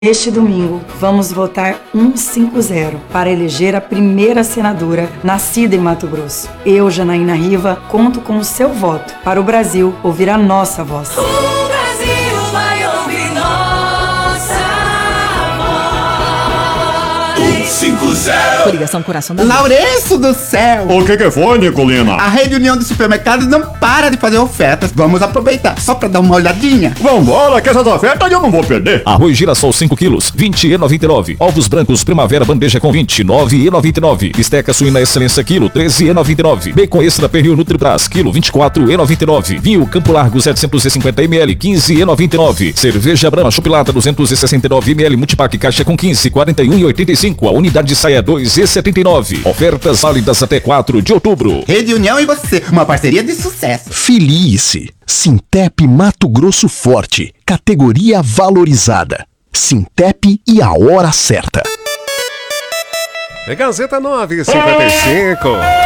Este domingo, vamos votar 150 para eleger a primeira senadora nascida em Mato Grosso. Eu, Janaína Riva, conto com o seu voto para o Brasil ouvir a nossa voz. O Brasil vai ouvir nossa voz. 150. Coligação Coração da Lourenço do céu! O que foi, Nicolina? A Rede União de Supermercados não para de fazer ofertas. Vamos aproveitar, só pra dar uma olhadinha. Vambora, que essas ofertas eu não vou perder. Arroz girassol 5 quilos, 20,99. Ovos brancos primavera bandeja com 29,99. Bisteca suína excelência quilo, 13,99. Bacon extra pernil Nutribras, quilo, 24,99. Vinho Campo Largo 750 ml, 15,99. Cerveja Brahma Chupilata 269 ml, multipack caixa com 15, 41,85. A unidade de saia 2,79. Ofertas válidas até 4 de outubro. Rede União e você, uma parceria de sucesso. Filie-se. Sintep Mato Grosso Forte. Categoria valorizada. Sintep e a hora certa. Gazeta 955.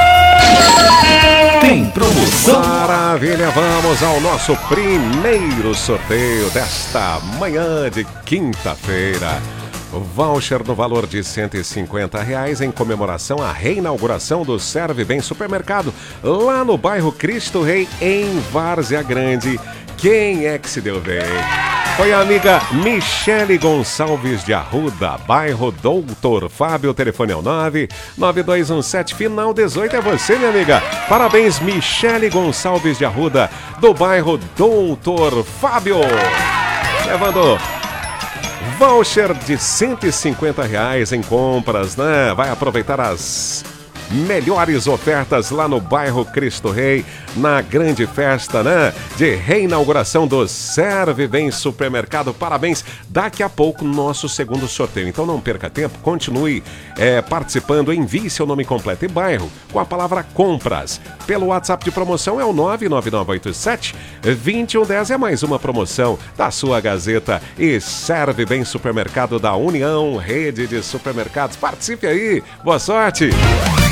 Tem promoção. Maravilha, vamos ao nosso primeiro sorteio desta manhã de quinta-feira. Voucher no valor de R$150 em comemoração à reinauguração do Serve Bem Supermercado, lá no bairro Cristo Rei, em Várzea Grande. Quem é que se deu bem? Foi a amiga Michele Gonçalves de Arruda, bairro Doutor Fábio, telefone é o 99217, final 18, é você, minha amiga. Parabéns, Michele Gonçalves de Arruda, do bairro Doutor Fábio. Levando voucher de R$150 em compras, né? Vai aproveitar as melhores ofertas lá no bairro Cristo Rei, na grande festa, né? De reinauguração do Serve Bem Supermercado. Parabéns! Daqui a pouco, nosso segundo sorteio. Então não perca tempo, continue participando. Envie seu nome completo e bairro com a palavra compras. Pelo WhatsApp de promoção é o 99987-2110. É mais uma promoção da sua Gazeta e Serve Bem Supermercado da União, rede de supermercados. Participe aí! Boa sorte!